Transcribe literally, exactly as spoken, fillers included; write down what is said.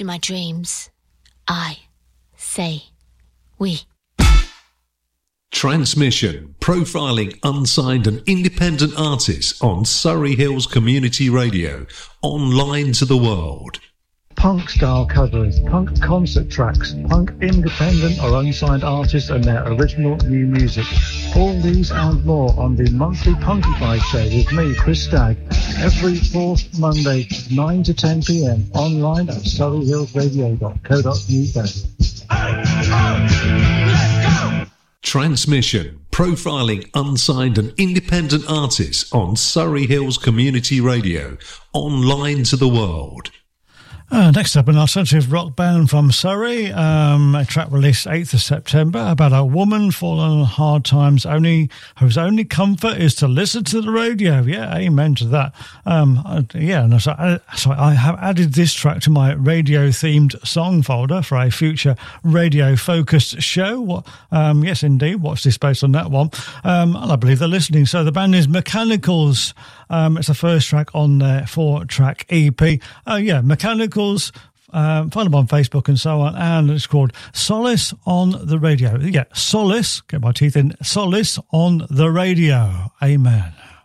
to my dreams. I say we. Transmission, profiling unsigned and independent artists on Surrey Hills Community Radio, online to the world. Punk style covers, punk concert tracks, punk independent or unsigned artists and their original new music. All these and more on the monthly Punkified show with me, Chris Stagg, every fourth Monday, nine to ten p.m, online at surrey hills radio dot co dot uk. Transmission, profiling unsigned and independent artists on Surrey Hills Community Radio, online to the world. Uh, next up, an alternative rock band from Surrey, um, a track released eighth of September about a woman fallen on hard times, only whose only comfort is to listen to the radio. Yeah, amen to that. Um, uh, yeah, and so I, so I have added this track to my radio-themed song folder for a future radio-focused show. Um, yes, indeed, watch this space on that one. Um, and I believe they're listening. So the band is Mechanicals. Um, it's the first track on their four-track E P. Uh, yeah, Mechanicals, um, find them on Facebook and so on, and it's called Solace on the Radio. Yeah, Solace, get my teeth in, Solace on the Radio. Amen.